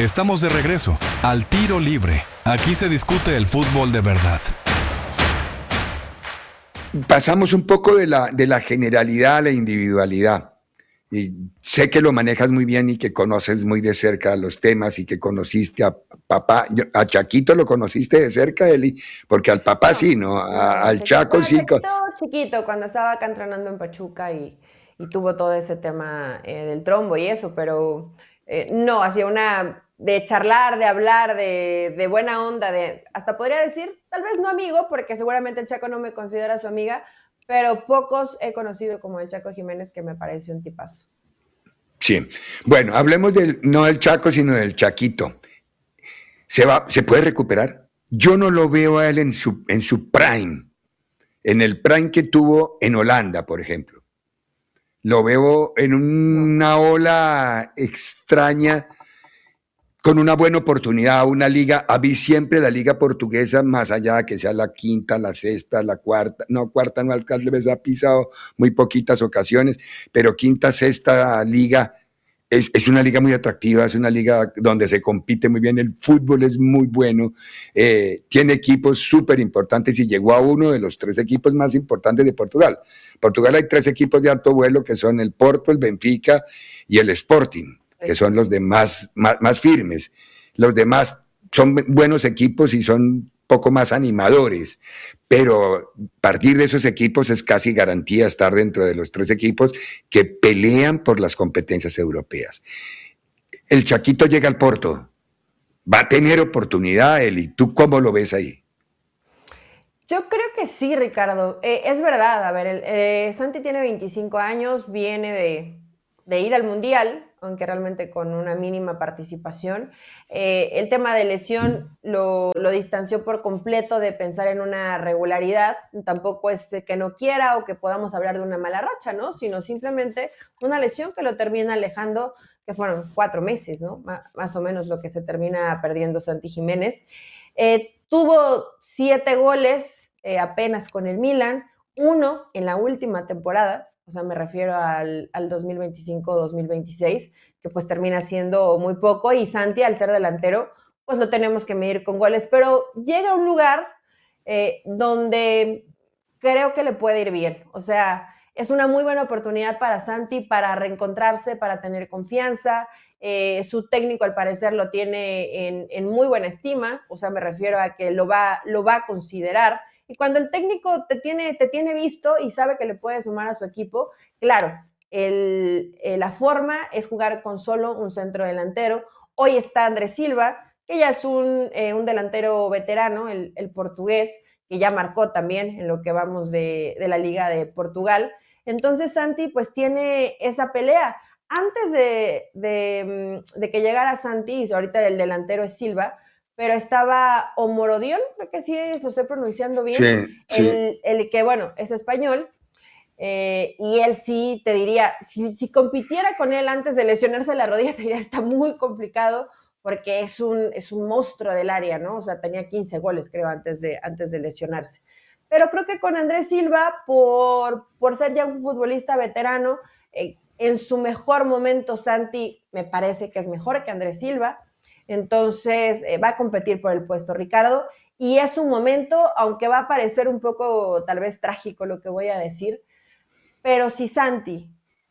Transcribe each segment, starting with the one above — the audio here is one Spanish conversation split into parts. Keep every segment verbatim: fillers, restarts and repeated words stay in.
Estamos de regreso al Tiro Libre. Aquí se discute el fútbol de verdad. Pasamos un poco de la, de la generalidad a la individualidad. Y sé que lo manejas muy bien y que conoces muy de cerca los temas y que conociste a papá. A Chaquito lo conociste de cerca, Eli, porque al papá No, sí, ¿no? A, no, al Chaquito, Chaco bueno, sí. Chaquito chiquito, cuando estaba acá entrenando en Pachuca y, y tuvo todo ese tema eh, del trombo y eso, pero eh, no, hacía una de charlar, de hablar, de, de buena onda, de hasta podría decir, tal vez no amigo, porque seguramente el Chaco no me considera su amiga, pero pocos he conocido como el Chaco Jiménez, que me parece un tipazo. Sí. Bueno, hablemos del, no del Chaco, sino del Chaquito. ¿Se va, se puede recuperar? Yo no lo veo a él en su, en su prime, en el prime que tuvo en Holanda, por ejemplo. Lo veo en una ola extraña, con una buena oportunidad, una liga. A mí siempre la liga portuguesa, más allá de que sea la quinta, la sexta, la cuarta, no, cuarta no alcanza, les ha pisado muy poquitas ocasiones, pero quinta, sexta liga es, es una liga muy atractiva, es una liga donde se compite muy bien, el fútbol es muy bueno, eh, tiene equipos súper importantes y llegó a uno de los tres equipos más importantes de Portugal. Portugal hay tres equipos de alto vuelo que son el Porto, el Benfica y el Sporting, que son los demás más, más firmes. Los demás son buenos equipos y son poco más animadores, pero partir de esos equipos es casi garantía estar dentro de los tres equipos que pelean por las competencias europeas. El Chaquito llega al Porto, va a tener oportunidad, Eli. ¿Tú cómo lo ves ahí? Yo creo que sí, Ricardo. Eh, es verdad, a ver, el, eh, Santi tiene veinticinco años, viene de, de ir al Mundial, aunque realmente con una mínima participación. Eh, el tema de lesión lo, lo distanció por completo de pensar en una regularidad. Tampoco es que no quiera o que podamos hablar de una mala racha, ¿no? Sino simplemente una lesión que lo termina alejando, que fueron cuatro meses, ¿no? M- más o menos lo que se termina perdiendo Santi Jiménez. Eh, tuvo siete goles eh, apenas con el Milan, uno en la última temporada, o sea, me refiero al, al dos mil veinticinco dos mil veintiséis, que pues termina siendo muy poco, y Santi, al ser delantero, pues lo tenemos que medir con goles, pero llega a un lugar eh, donde creo que le puede ir bien, o sea, es una muy buena oportunidad para Santi para reencontrarse, para tener confianza. Eh, su técnico al parecer lo tiene en, en, muy buena estima, o sea, me refiero a que lo va, lo va a considerar. Y cuando el técnico te tiene, te tiene visto y sabe que le puede sumar a su equipo, claro, el, eh, la forma es jugar con solo un centro delantero. Hoy está Andrés Silva, que ya es un, eh, un delantero veterano, el, el portugués, que ya marcó también en lo que vamos de, de la Liga de Portugal. Entonces Santi pues tiene esa pelea. Antes de, de, de que llegara Santi, y ahorita el delantero es Silva, pero estaba Omorodion, creo que sí lo estoy pronunciando bien, Sí, sí. el, el que, bueno, es español, eh, y él sí, te diría, si, si compitiera con él antes de lesionarse la rodilla, te diría, está muy complicado, porque es un, es un monstruo del área, ¿no? O sea, tenía quince goles, creo, antes de, antes de lesionarse. Pero creo que con Andrés Silva, por, por ser ya un futbolista veterano, eh, en su mejor momento, Santi me parece que es mejor que Andrés Silva. Entonces, eh, va a competir por el puesto, Ricardo. Y es un momento, aunque va a parecer un poco tal vez trágico lo que voy a decir, pero si Santi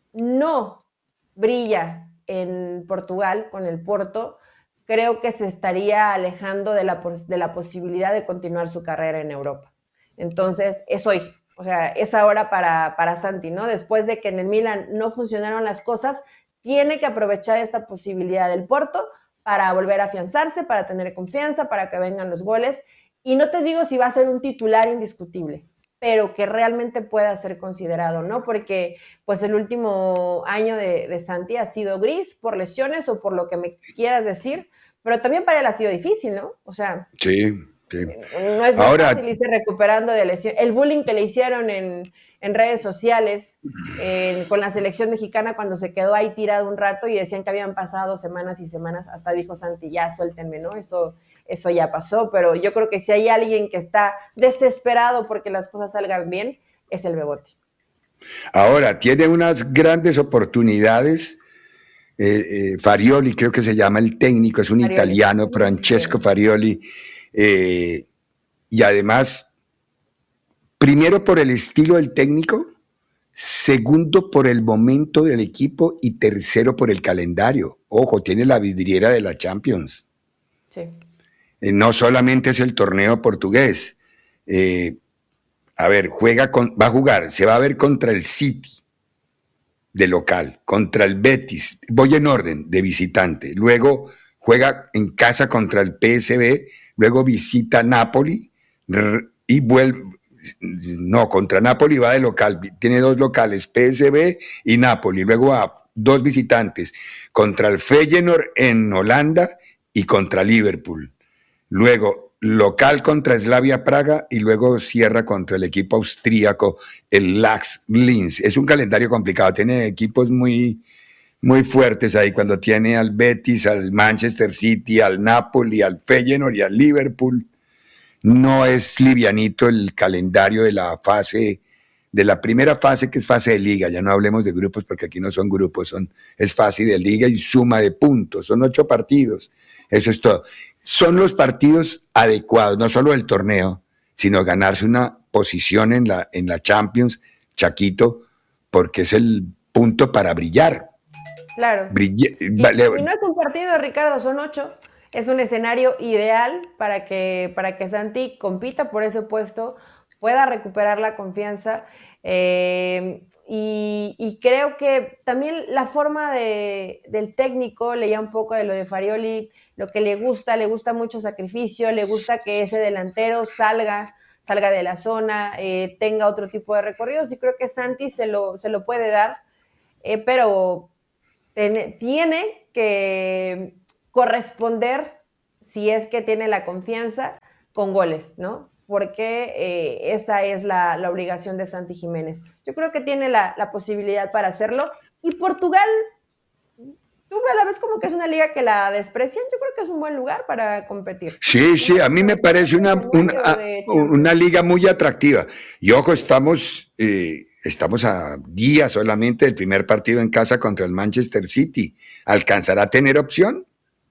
no brilla en Portugal con el Porto, creo que se estaría alejando de la, de la posibilidad de continuar su carrera en Europa. Entonces, es hoy, o sea, es ahora para, para Santi, ¿no? Después de que en el Milan no funcionaron las cosas, tiene que aprovechar esta posibilidad del Porto para volver a afianzarse, para tener confianza, para que vengan los goles. Y no te digo si va a ser un titular indiscutible, pero que realmente pueda ser considerado, ¿no? Porque pues el último año de, de Santi ha sido gris por lesiones o por lo que me quieras decir, pero también para él ha sido difícil, ¿no? O sea, sí, sí. no es, no es Ahora, fácil irse recuperando de lesión. El bullying que le hicieron en, en redes sociales eh, con la selección mexicana cuando se quedó ahí tirado un rato y decían que habían pasado semanas y semanas, hasta dijo Santi, ya suéltenme, ¿no? Eso, eso ya pasó, pero yo creo que si hay alguien que está desesperado porque las cosas salgan bien, es el Bebote. ahora tiene unas grandes oportunidades eh, eh, Farioli creo que se llama el técnico, es un Farioli. italiano, Francesco Farioli, eh, y además, primero por el estilo del técnico, segundo por el momento del equipo y tercero por el calendario. Ojo, tiene la vidriera de la Champions. Sí. Eh, no solamente es el torneo portugués. Eh, a ver, juega con, va a jugar, se va a ver contra el City de local, contra el Betis, voy en orden, de visitante. Luego juega en casa contra el P S V, luego visita Napoli y vuelve. No, contra Napoli va de local, tiene dos locales, P S V y Napoli, luego a dos visitantes, contra el Feyenoord en Holanda y contra Liverpool. Luego local contra Slavia Praga y luego cierra contra el equipo austríaco, el Lax Linz. Es un calendario complicado, tiene equipos muy, muy fuertes ahí, cuando tiene al Betis, al Manchester City, al Napoli, al Feyenoord y al Liverpool. No es livianito el calendario de la fase, de la primera fase, que es fase de liga. Ya no hablemos de grupos porque aquí no son grupos, son, es fase de liga y suma de puntos. Son ocho partidos. Eso es todo. Son los partidos adecuados, no solo del torneo, sino ganarse una posición en la, en la Champions, Chaquito, porque es el punto para brillar. Claro. Brille, y, vale. y no es un partido, Ricardo, son ocho. Es un escenario ideal para que, para que Santi compita por ese puesto, pueda recuperar la confianza. Eh, y, y creo que también la forma de, del técnico, leía un poco de lo de Farioli, lo que le gusta, le gusta mucho sacrificio, le gusta que ese delantero salga, salga de la zona, eh, tenga otro tipo de recorridos, y creo que Santi se lo, se lo puede dar, eh, pero ten, tiene que corresponder, si es que tiene la confianza, con goles, ¿no? Porque eh, esa es la, la obligación de Santi Jiménez. Yo creo que tiene la, la posibilidad para hacerlo. Y Portugal, tú a la vez como que es una liga que la desprecian, yo creo que es un buen lugar para competir. Sí, sí, a mí me parece una, una, una liga muy atractiva. Y ojo, estamos, eh, estamos a días solamente del primer partido en casa contra el Manchester City. ¿Alcanzará a tener opción?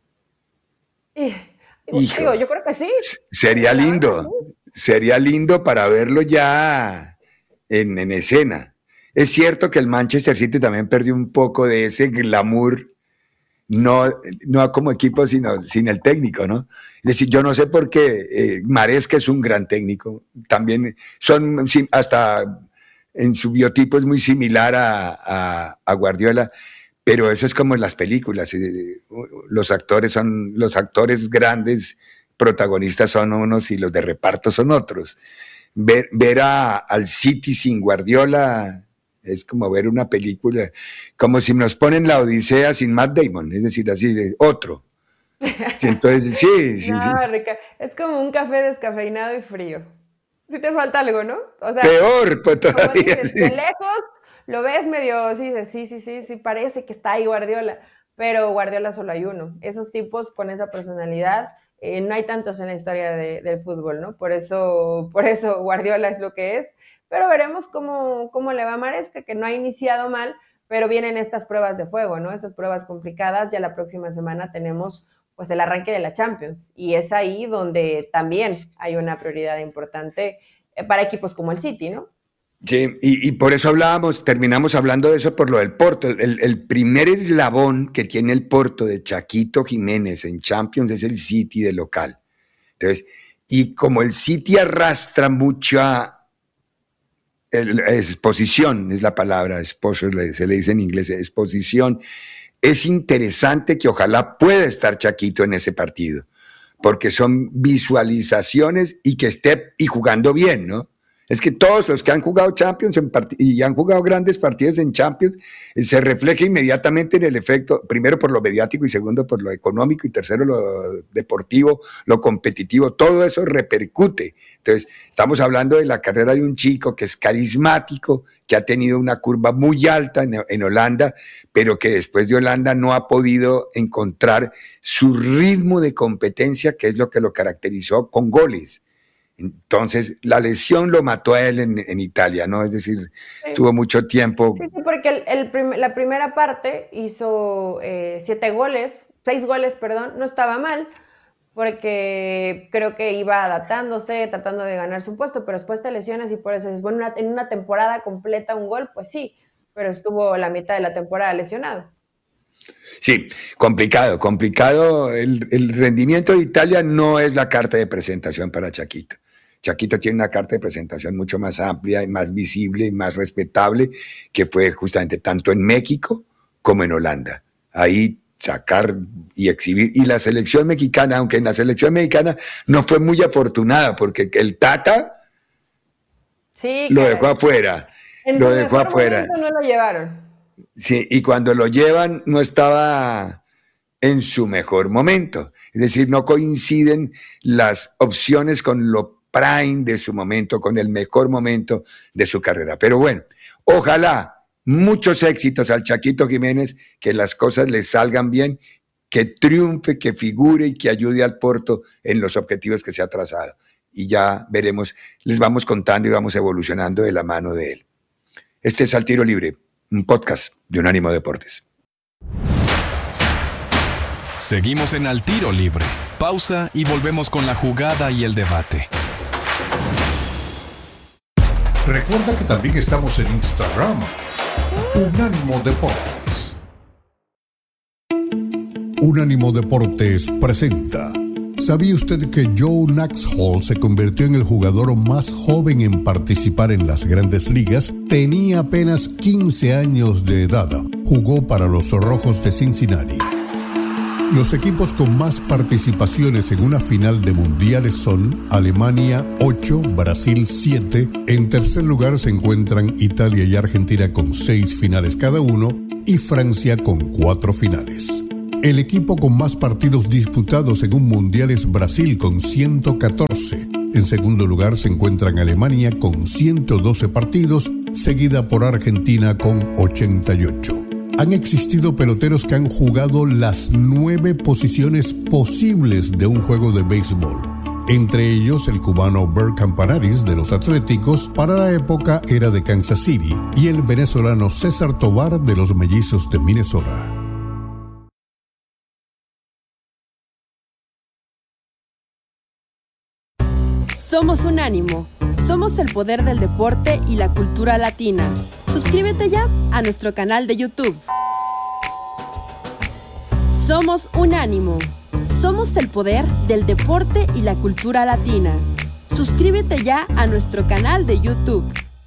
Eh, Hijo, digo, yo creo que sí. Sería lindo, sería lindo para verlo ya en, en escena. Es cierto que el Manchester City también perdió un poco de ese glamour, no, no como equipo, sino sin el técnico, ¿no? Es decir, yo no sé por qué eh, Maresca es un gran técnico, también son hasta en su biotipo es muy similar a, a, a Guardiola. Pero eso es como en las películas, los actores son, los actores grandes protagonistas son unos y los de reparto son otros. Ver, ver a, al City sin Guardiola es como ver una película, como si nos ponen la Odisea sin Matt Damon, es decir, así, otro. Sí, entonces, sí, sí, no, sí. Rica, es como un café descafeinado y frío. Sí te falta algo, ¿no? O sea, peor, pues todavía. Como dices, sí. de lejos lo ves medio, sí, sí, sí, sí, sí, parece que está ahí Guardiola, pero Guardiola solo hay uno. Esos tipos con esa personalidad, eh, no hay tantos en la historia de, del fútbol, ¿no? Por eso, por eso Guardiola es lo que es, pero veremos cómo, cómo le va a Maresca, que no ha iniciado mal, pero vienen estas pruebas de fuego, ¿no? Estas pruebas complicadas. Ya la próxima semana tenemos pues el arranque de la Champions, y es ahí donde también hay una prioridad importante para equipos como el City, ¿no? Sí, y, y por eso hablábamos, terminamos hablando de eso por lo del Porto. El, el primer eslabón que tiene el Porto de Chaquito Jiménez en Champions es el City de local. Entonces, y como el City arrastra mucha el, exposición, es la palabra, exposure, se le dice en inglés, exposición, es interesante que ojalá pueda estar Chaquito en ese partido, porque son visualizaciones y que esté y jugando bien, ¿no? Es que todos los que han jugado Champions en y han jugado grandes partidos en Champions, eh, se refleja inmediatamente en el efecto, primero por lo mediático y segundo por lo económico y tercero lo deportivo, lo competitivo, todo eso repercute. Entonces, estamos hablando de la carrera de un chico que es carismático, que ha tenido una curva muy alta en, en Holanda, pero que después de Holanda no ha podido encontrar su ritmo de competencia, que es lo que lo caracterizó con goles. Entonces, la lesión lo mató a él en, en Italia, ¿no? Es decir, sí. estuvo mucho tiempo. Sí, sí, porque el, el prim la primera parte hizo eh, siete goles, seis goles, perdón, no estaba mal, porque creo que iba adaptándose, tratando de ganarse un puesto, pero después te lesionas y por eso es bueno, una, en una temporada completa un gol, pues sí, pero estuvo la mitad de la temporada lesionado. Sí, complicado, complicado. El, el rendimiento de Italia no es la carta de presentación para Chaquito. Chaquito tiene una carta de presentación mucho más amplia y más visible y más respetable, que fue justamente tanto en México como en Holanda. Ahí sacar y exhibir. Y la selección mexicana, aunque en la selección mexicana no fue muy afortunada, porque el Tata sí, lo dejó afuera. En lo su dejó mejor afuera. momento no lo llevaron. Sí, y cuando lo llevan no estaba en su mejor momento. Es decir, no coinciden las opciones con lo prime de su momento, con el mejor momento de su carrera. Pero bueno, ojalá muchos éxitos al Chaquito Jiménez, que las cosas le salgan bien, que triunfe, que figure y que ayude al Porto en los objetivos que se ha trazado. Y ya veremos, les vamos contando y vamos evolucionando de la mano de él. Este es Al Tiro Libre, un podcast de Unánimo Deportes. Seguimos en Al Tiro Libre. Pausa y volvemos con la jugada y el debate. Recuerda que también estamos en Instagram. Unánimo Deportes. Unánimo Deportes presenta. ¿Sabía usted que Joe Nuxhall se convirtió en el jugador más joven en participar en las Grandes Ligas? Tenía apenas quince años de edad. Jugó para los Rojos de Cincinnati. Los equipos con más participaciones en una final de mundiales son Alemania ocho, Brasil siete. En tercer lugar se encuentran Italia y Argentina con seis finales cada uno y Francia con cuatro finales. El equipo con más partidos disputados en un mundial es Brasil con ciento catorce. En segundo lugar se encuentran Alemania con ciento doce partidos, seguida por Argentina con ochenta y ocho. Han existido peloteros que han jugado las nueve posiciones posibles de un juego de béisbol. Entre ellos el cubano Bert Campanaris de los Atléticos, para la época era de Kansas City, y el venezolano César Tovar de los Mellizos de Minnesota. Somos Unánimo. Somos el poder del deporte y la cultura latina. Suscríbete ya a nuestro canal de YouTube. Somos Unánimo. Somos el poder del deporte y la cultura latina. Suscríbete ya a nuestro canal de YouTube.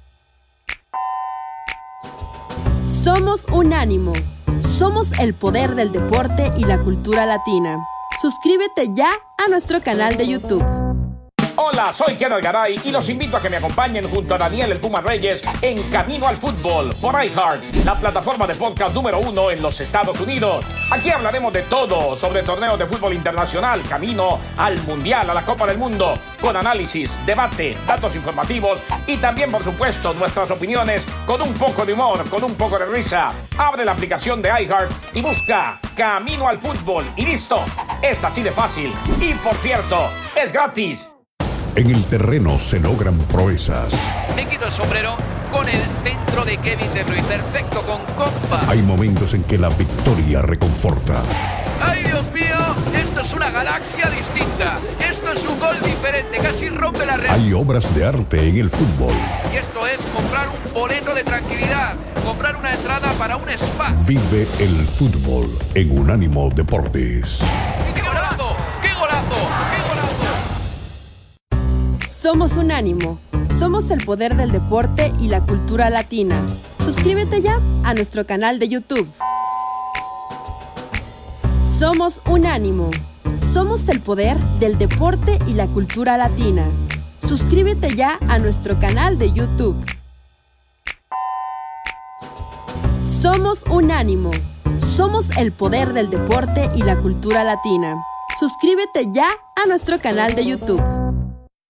Somos Unánimo. Somos el poder del deporte y la cultura latina. Suscríbete ya a nuestro canal de YouTube. Hola, soy Kenneth Garay y los invito a que me acompañen junto a Daniel El Puma Reyes en Camino al Fútbol por iHeart, la plataforma de podcast número uno en los Estados Unidos. Aquí hablaremos de todo sobre torneos de fútbol internacional, camino al Mundial, a la Copa del Mundo, con análisis, debate, datos informativos y también, por supuesto, nuestras opiniones con un poco de humor, con un poco de risa. Abre la aplicación de iHeart y busca Camino al Fútbol y listo. Es así de fácil. Y por cierto, es gratis. En el terreno se logran proezas. Me quito el sombrero con el centro de Kevin De Bruyne, perfecto con compa. Hay momentos en que la victoria reconforta. ¡Ay, Dios mío! Esto es una galaxia distinta. Esto es un gol diferente, casi rompe la realidad. Hay obras de arte en el fútbol. Y esto es comprar un boleto de tranquilidad, comprar una entrada para un spa. Vive el fútbol en Unánimo Deportes. ¡Qué golazo! ¡Qué golazo! ¡Qué golazo! Somos Unánimo. Somos el poder del deporte y la cultura latina. Suscríbete ya a nuestro canal de YouTube. Somos Unánimo. Somos el poder del deporte y la cultura latina. Suscríbete ya a nuestro canal de YouTube. Somos Unánimo. Somos el poder del deporte y la cultura latina. Suscríbete ya a nuestro canal de YouTube.